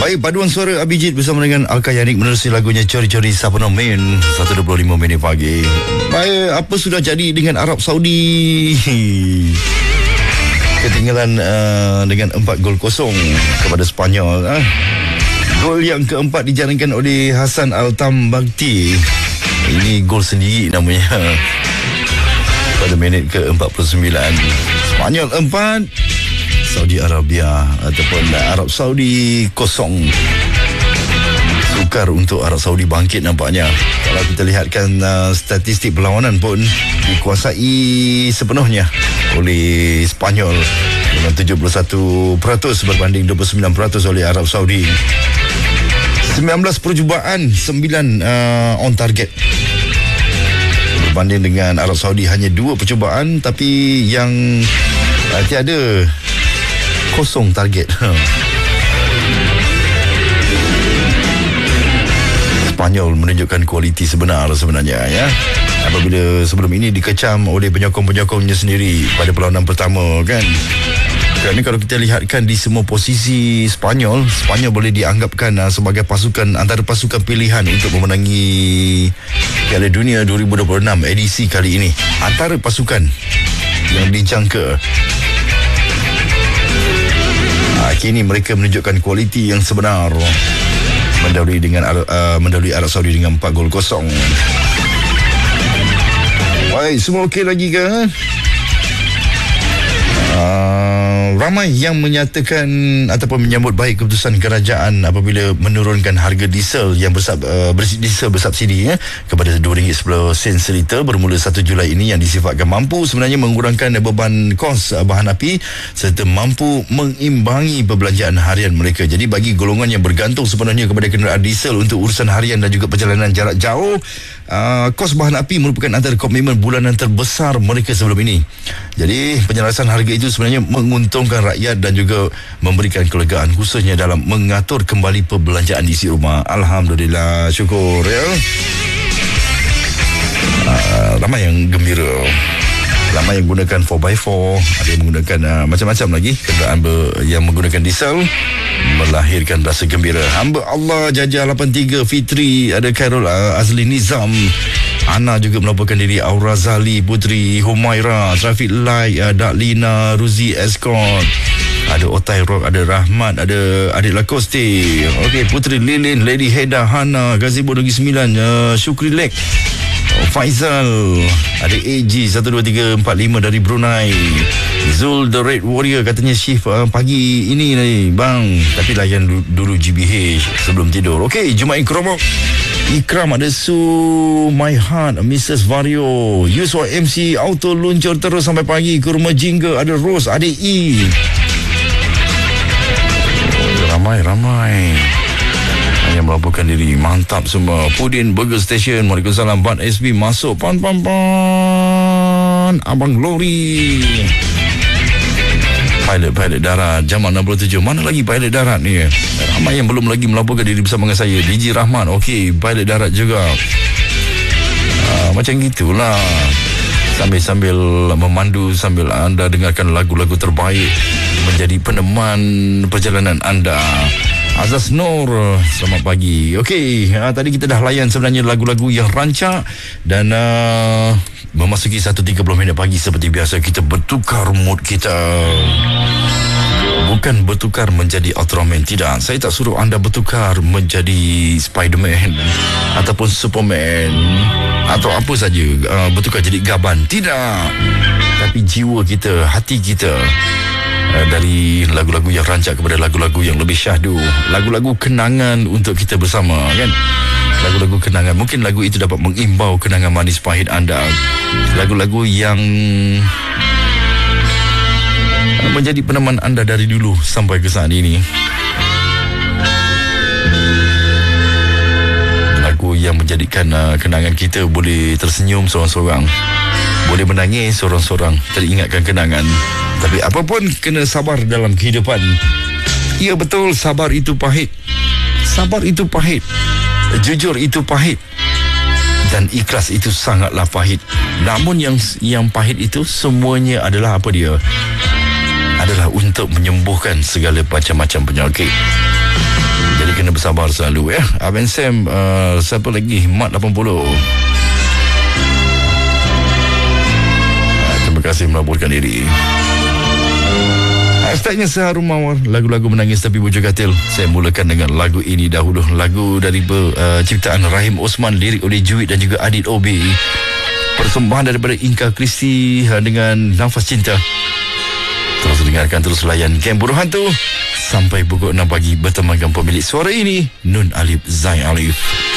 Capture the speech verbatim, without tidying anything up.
Baik, paduan suara Abhijit bersama dengan Alka Yanik menerusi lagunya Cori-Cori Sapno Main satu dua puluh lima minit pagi. Baik, apa sudah jadi dengan Arab Saudi? Ketinggalan uh, dengan empat gol kosong kepada Spanyol. Uh. Gol yang keempat dijaringkan oleh Hasan Al-Tambakti. Ini gol sendiri namanya. Pada minit ke empat puluh sembilan. Spanyol empat, Saudi Arabia ataupun Arab Saudi kosong. Sukar untuk Arab Saudi bangkit nampaknya. Kalau kita lihatkan uh, statistik perlawanan pun dikuasai sepenuhnya oleh Spanyol dengan tujuh puluh satu peratus berbanding dua puluh sembilan peratus oleh Arab Saudi. sembilan belas percubaan, sembilan uh, on target. Berbanding dengan Arab Saudi hanya dua percubaan tapi yang uh, tiada kosong target. Spanyol menunjukkan kualiti sebenar sebenarnya ya. Apabila sebelum ini dikecam oleh penyokong-penyokongnya sendiri pada perlawanan pertama kan. Kerana kalau kita lihatkan di semua posisi Spanyol, Spanyol boleh dianggapkan uh, sebagai pasukan antara pasukan pilihan untuk memenangi Piala Dunia dua ribu dua puluh enam edisi kali ini. Antara pasukan yang dijangka. Uh, kini mereka menunjukkan kualiti yang sebenar. Mendahului dengan uh, mendahului Arab Saudi dengan empat gol kosong. Baik, semua okey lagi ke? Uh, ramai yang menyatakan ataupun menyambut baik keputusan kerajaan apabila menurunkan harga diesel yang bersab, uh, diesel bersubsidi ya, kepada dua ringgit sepuluh sen seliter bermula satu Julai ini, yang disifatkan mampu sebenarnya mengurangkan beban kos uh, bahan api serta mampu mengimbangi perbelanjaan harian mereka. Jadi bagi golongan yang bergantung sepenuhnya kepada kenderaan diesel untuk urusan harian dan juga perjalanan jarak jauh, uh, kos bahan api merupakan antara komitmen bulanan terbesar mereka sebelum ini. Jadi penyelarasan harga itu sebenarnya menguntungkan rakyat dan juga memberikan kelegaan khususnya dalam mengatur kembali perbelanjaan di isi rumah. Alhamdulillah, syukur ya. Uh, ramai yang gembira. Ramai yang gunakan four by four, ada yang menggunakan uh, macam-macam lagi kenderaan ber, yang menggunakan diesel, melahirkan rasa gembira. Hamba Allah Jajah lapan tiga Fitri, ada Khairul uh, Azli Nizam, Ana juga melaporkan diri, Aura Zali Putri, Humaira, Traffic Light, uh, Daklina, Ruzi Escort, ada Otai Rock, ada Rahmat, ada Adik Lacoste, okey, Putri Lilin, Lady Heda, Hana, Gazebo Negeri Sembilan, uh, Syukri Lek, Faizal, ada A G satu dua tiga empat lima dari Brunei, Zul The Red Warrior, katanya shift uh, pagi ini ni bang, tapi layan dulu G B H sebelum tidur. Okey, Jumaat Keromok, Ikram, ada Su My Heart, Missus Vario, Yuswa M C Auto luncur terus sampai pagi ke rumah Jingga, ada Rose, ada E. Oh, ramai-ramai yang melaporkan diri. Mantap semua. Pudin Burger Station, Waalaikumsalam. Bat S B masuk. Pan pan pan Abang Lori. Pilot-pilot darat Jamal enam puluh tujuh. Mana lagi pilot darat ni? Ramai yang belum lagi melaporkan diri bersama dengan saya. D J Rahman, okey, pilot darat juga. uh, Macam gitulah, sambil-sambil memandu, sambil anda dengarkan lagu-lagu terbaik menjadi peneman perjalanan anda. Azaz Nur, selamat pagi. Okey, uh, tadi kita dah layan sebenarnya lagu-lagu yang rancak. Dan uh, memasuki satu tiga puluh minit pagi seperti biasa, kita bertukar mood kita. Bukan bertukar menjadi Ultraman, tidak. Saya tak suruh anda bertukar menjadi Spiderman ataupun Superman atau apa saja, uh, bertukar jadi Gaban, tidak. Tapi jiwa kita, hati kita, Uh, dari lagu-lagu yang rancak kepada lagu-lagu yang lebih syahdu, lagu-lagu kenangan untuk kita bersama kan. Lagu-lagu kenangan, mungkin lagu itu dapat mengimbau kenangan manis pahit anda. Lagu-lagu yang uh, menjadi peneman anda dari dulu sampai ke saat ini. Lagu yang menjadikan uh, kenangan kita boleh tersenyum seorang-seorang, boleh menangis seorang-seorang, teringatkan kenangan. Tapi apapun, kena sabar dalam kehidupan. Ya betul, sabar itu pahit. Sabar itu pahit. Jujur itu pahit. Dan ikhlas itu sangatlah pahit. Namun yang yang pahit itu semuanya adalah apa dia? Adalah untuk menyembuhkan segala macam-macam penyakit. Jadi kena bersabar selalu ya. Abang Sam, uh, siapa lagi? Mat lapan puluh. Uh, terima kasih melaporkan diri. Hashtagnya Seharum Mawar, lagu-lagu menangis tapi bujur katil. Saya mulakan dengan lagu ini dahulu. Lagu dari uh, ciptaan Rahim Osman, lirik oleh Juit dan juga Adit O B. Persembahan daripada Inka Kristi dengan Nafas Cinta. Terus dengarkan, terus layan Game Buruh Hantu sampai pukul enam pagi bertemankan pemilik suara ini, Nun Alif Zain Alif.